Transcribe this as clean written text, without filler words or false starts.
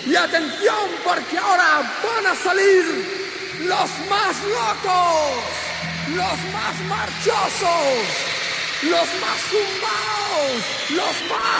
Y atención, porque ahora van a salir los más locos, los más marchosos, los más zumbaos, los más